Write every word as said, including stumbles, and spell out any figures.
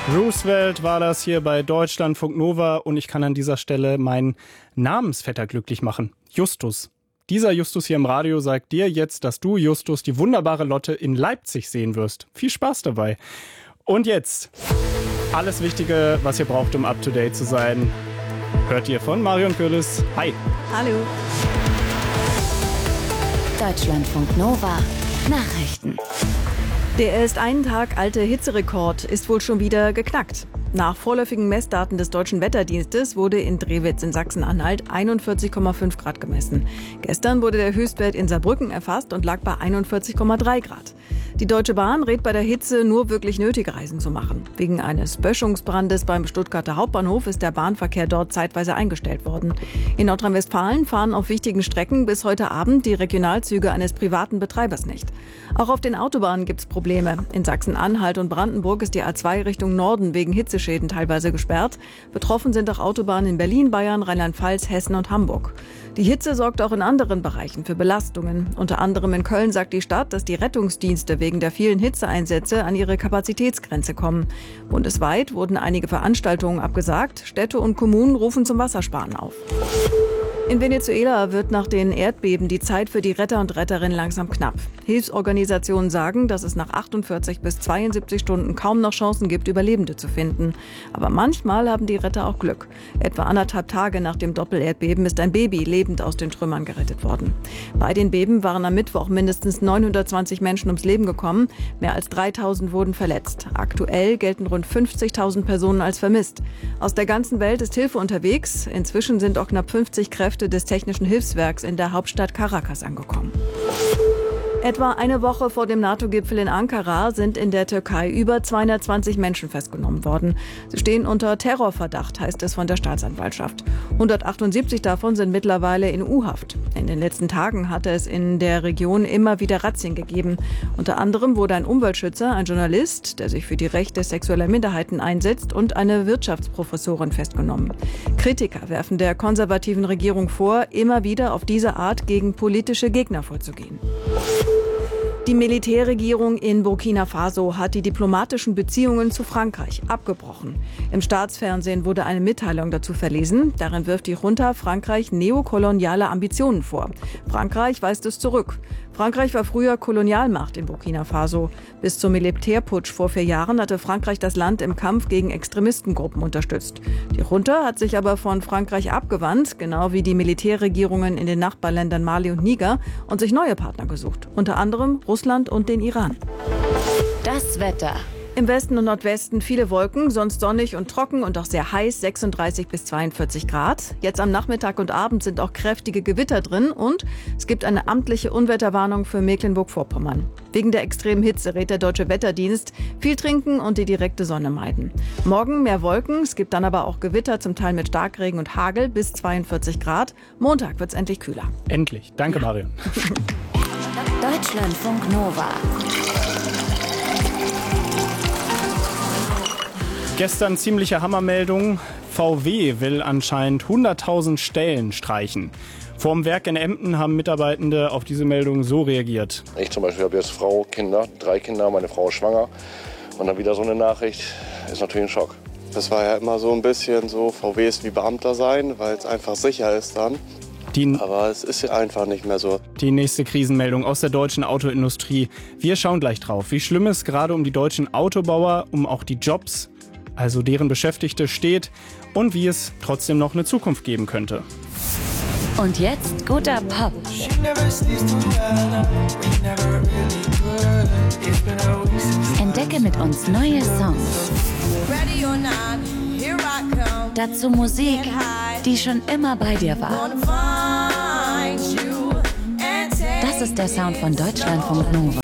Roosevelt war das hier bei Deutschlandfunk Nova und ich kann an dieser Stelle meinen Namensvetter glücklich machen. Justus. Dieser Justus hier im Radio sagt dir jetzt, dass du, Justus, die wunderbare Lotte in Leipzig sehen wirst. Viel Spaß dabei. Und jetzt alles Wichtige, was ihr braucht, um up-to-date zu sein, hört ihr von Marion Kürlis. Hi. Hallo. Deutschlandfunk Nova Nachrichten. Der erst einen Tag alte Hitzerekord ist wohl schon wieder geknackt. Nach vorläufigen Messdaten des Deutschen Wetterdienstes wurde in Drewitz in Sachsen-Anhalt einundvierzig Komma fünf Grad gemessen. Gestern wurde der Höchstwert in Saarbrücken erfasst und lag bei einundvierzig Komma drei Grad. Die Deutsche Bahn rät bei der Hitze nur wirklich nötige Reisen zu machen. Wegen eines Böschungsbrandes beim Stuttgarter Hauptbahnhof ist der Bahnverkehr dort zeitweise eingestellt worden. In Nordrhein-Westfalen fahren auf wichtigen Strecken bis heute Abend die Regionalzüge eines privaten Betreibers nicht. Auch auf den Autobahnen gibt es Probleme. In Sachsen-Anhalt und Brandenburg ist die A zwei Richtung Norden wegen Hitzeschäden teilweise gesperrt. Betroffen sind auch Autobahnen in Berlin, Bayern, Rheinland-Pfalz, Hessen und Hamburg. Die Hitze sorgt auch in anderen Bereichen für Belastungen. Unter anderem in Köln sagt die Stadt, dass die Rettungsdienste wegen der vielen Hitzeeinsätze an ihre Kapazitätsgrenze kommen. Bundesweit wurden einige Veranstaltungen abgesagt. Städte und Kommunen rufen zum Wassersparen auf. In Venezuela wird nach den Erdbeben die Zeit für die Retter und Retterinnen langsam knapp. Hilfsorganisationen sagen, dass es nach achtundvierzig bis zweiundsiebzig Stunden kaum noch Chancen gibt, Überlebende zu finden. Aber manchmal haben die Retter auch Glück. Etwa anderthalb Tage nach dem Doppelerdbeben ist ein Baby lebend aus den Trümmern gerettet worden. Bei den Beben waren am Mittwoch mindestens neunhundertzwanzig Menschen ums Leben gekommen. Mehr als dreitausend wurden verletzt. Aktuell gelten rund fünfzigtausend Personen als vermisst. Aus der ganzen Welt ist Hilfe unterwegs. Inzwischen sind auch knapp fünfzig Kräfte des Technischen Hilfswerks in der Hauptstadt Caracas angekommen. Etwa eine Woche vor dem NATO-Gipfel in Ankara sind in der Türkei über zweihundertzwanzig Menschen festgenommen worden. Sie stehen unter Terrorverdacht, heißt es von der Staatsanwaltschaft. hundertachtundsiebzig davon sind mittlerweile in U-Haft. In den letzten Tagen hatte es in der Region immer wieder Razzien gegeben. Unter anderem wurde ein Umweltschützer, ein Journalist, der sich für die Rechte sexueller Minderheiten einsetzt, und eine Wirtschaftsprofessorin festgenommen. Kritiker werfen der konservativen Regierung vor, immer wieder auf diese Art gegen politische Gegner vorzugehen. Die Militärregierung in Burkina Faso hat die diplomatischen Beziehungen zu Frankreich abgebrochen. Im Staatsfernsehen wurde eine Mitteilung dazu verlesen. Darin wirft die Junta Frankreich neokoloniale Ambitionen vor. Frankreich weist es zurück. Frankreich war früher Kolonialmacht in Burkina Faso. Bis zum Militärputsch vor vier Jahren hatte Frankreich das Land im Kampf gegen Extremistengruppen unterstützt. Die Junta hat sich aber von Frankreich abgewandt, genau wie die Militärregierungen in den Nachbarländern Mali und Niger, und sich neue Partner gesucht. Unter anderem Russland und den Iran. Das Wetter. Im Westen und Nordwesten viele Wolken, sonst sonnig und trocken und auch sehr heiß, sechsunddreißig bis zweiundvierzig Grad. Jetzt am Nachmittag und Abend sind auch kräftige Gewitter drin und es gibt eine amtliche Unwetterwarnung für Mecklenburg-Vorpommern. Wegen der extremen Hitze rät der Deutsche Wetterdienst: viel trinken und die direkte Sonne meiden. Morgen mehr Wolken, es gibt dann aber auch Gewitter, zum Teil mit Starkregen und Hagel bis zweiundvierzig Grad. Montag wird es endlich kühler. Endlich. Danke, Marion. Deutschlandfunk Nova. Gestern ziemliche Hammermeldung. V W will anscheinend hunderttausend Stellen streichen. Vorm Werk in Emden haben Mitarbeitende auf diese Meldung so reagiert. Ich zum Beispiel habe jetzt Frau, Kinder, drei Kinder, meine Frau ist schwanger. Und dann wieder so eine Nachricht, ist natürlich ein Schock. Das war ja immer so ein bisschen so, V W ist wie Beamter sein, weil es einfach sicher ist dann. Die, Aber es ist einfach nicht mehr so. Die nächste Krisenmeldung aus der deutschen Autoindustrie. Wir schauen gleich drauf, wie schlimm es gerade um die deutschen Autobauer, um auch die Jobs, also deren Beschäftigte, steht und wie es trotzdem noch eine Zukunft geben könnte. Und jetzt guter Pop. Entdecke mit uns neue Songs. Dazu Musik, die schon immer bei dir war. Das ist der Sound von Deutschlandfunk Nova.